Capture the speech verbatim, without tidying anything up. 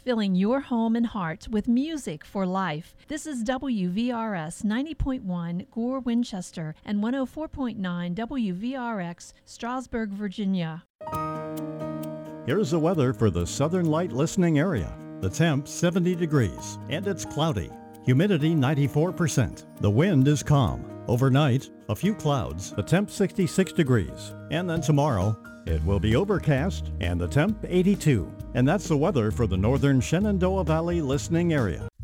filling your home and heart with music for life. This is W V R S ninety point one Gore, Winchester, and one oh four point nine W V R X, Strasburg, Virginia. Here's the weather for the Southern Light listening area. The temp seventy degrees, and it's cloudy. Humidity ninety-four percent. The wind is calm. Overnight, a few clouds, the temp sixty-six degrees. And then tomorrow, it will be overcast and the temp eighty-two. And that's the weather for the Northern Shenandoah Valley listening area.